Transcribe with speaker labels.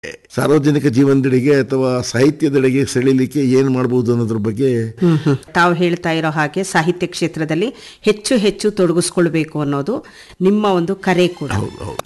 Speaker 1: ಸಾರ್ವಜನಿಕ ಜೀವನದೆಡೆಗೆ ಅಥವಾ ಸಾಹಿತ್ಯದೆಡೆಗೆ ಸೆಳೀಲಿಕ್ಕೆ ಏನ್ ಮಾಡಬಹುದು ಅನ್ನೋದ್ರ ಬಗ್ಗೆ
Speaker 2: ತಾವು ಹೇಳ್ತಾ ಇರೋ ಹಾಗೆ ಸಾಹಿತ್ಯ ಕ್ಷೇತ್ರದಲ್ಲಿ ಹೆಚ್ಚು ಹೆಚ್ಚು ತೊಡಗಿಸ್ಕೊಳ್ಬೇಕು ಅನ್ನೋದು ನಿಮ್ಮ ಒಂದು ಕರೆ ಕೂಡ.